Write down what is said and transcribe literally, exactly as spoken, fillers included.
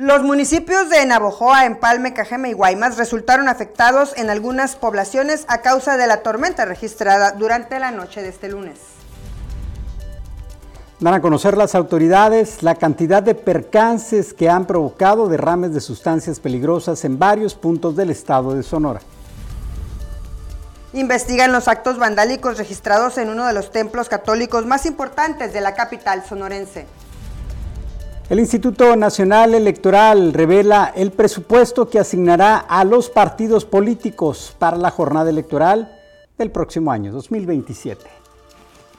Los municipios de Navojoa, Empalme, Cajeme y Guaymas resultaron afectados en algunas poblaciones a causa de la tormenta registrada durante la noche de este lunes. Dan a conocer las autoridades la cantidad de percances que han provocado derrames de sustancias peligrosas en varios puntos del estado de Sonora. Investigan los actos vandálicos registrados en uno de los templos católicos más importantes de la capital sonorense. El Instituto Nacional Electoral revela el presupuesto que asignará a los partidos políticos para la jornada electoral del próximo año, dos mil veintisiete.